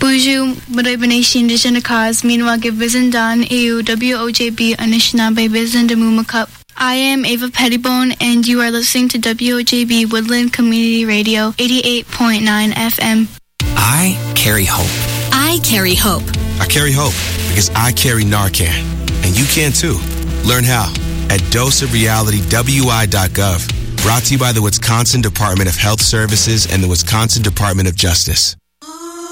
Buju Marabanation Dishanakas, meanwhile give Vizindan EU WOJB Anishinaabe Vizind Mumakup. I am Ava Pettibone, and you are listening to WOJB Woodland Community Radio 88.9 FM. I carry hope. I carry hope. I carry hope because I carry Narcan. And you can too. Learn how at doseofrealitywi.gov. Brought to you by the Wisconsin Department of Health Services and the Wisconsin Department of Justice.